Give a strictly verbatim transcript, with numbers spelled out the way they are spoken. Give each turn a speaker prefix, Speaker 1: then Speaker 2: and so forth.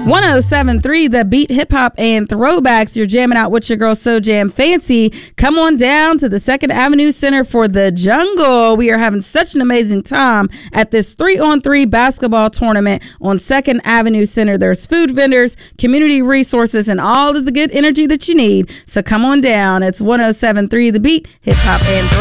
Speaker 1: ten seventy-three The Beat, hip hop and throwbacks. You're jamming out with your girl So Jam Fancy. Come on down to the Second Avenue Center for the Jungle. We are having such an amazing time at this three on three basketball tournament on Second Avenue Center. There's food vendors, community resources, and all of the good energy that you need. So come on down. It's ten seventy-three The Beat, hip hop and throwbacks.